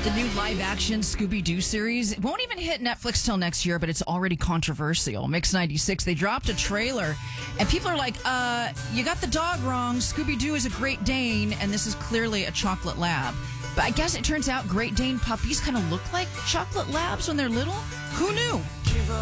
The new live-action Scooby-Doo series, it won't even hit Netflix till next year, but it's already controversial. Mix 96, they dropped a trailer, and people are like, you got the dog wrong. Scooby-Doo is a Great Dane, and this is clearly a chocolate lab. But I guess it turns out Great Dane puppies kind of look like chocolate labs when they're little. Who knew?